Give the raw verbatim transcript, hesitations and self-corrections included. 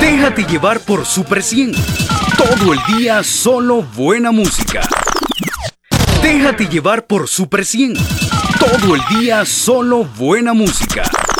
Déjate llevar por Super cien. Todo el día solo buena música. Déjate llevar por Super cien. Todo el día solo buena música.